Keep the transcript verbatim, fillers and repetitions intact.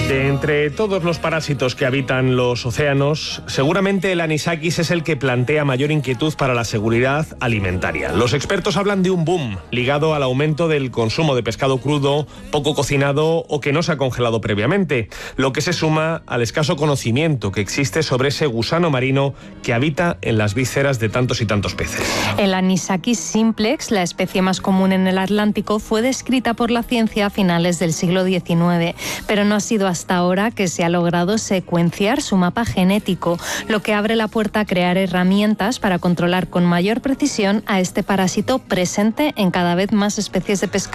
De entre todos los parásitos que habitan los océanos, seguramente el anisakis es el que plantea mayor inquietud para la seguridad alimentaria. Los expertos hablan de un boom ligado al aumento del consumo de pescado crudo, poco cocinado o que no se ha congelado previamente, lo que se suma al escaso conocimiento que existe sobre ese gusano marino que habita en las vísceras de tantos y tantos peces. El anisakis simplex, la especie más común en el Atlántico, fue descrita por la ciencia a finales del siglo diecinueve, pero no ha sido hasta hasta ahora que se ha logrado secuenciar su mapa genético, lo que abre la puerta a crear herramientas para controlar con mayor precisión a este parásito presente en cada vez más especies de pescado.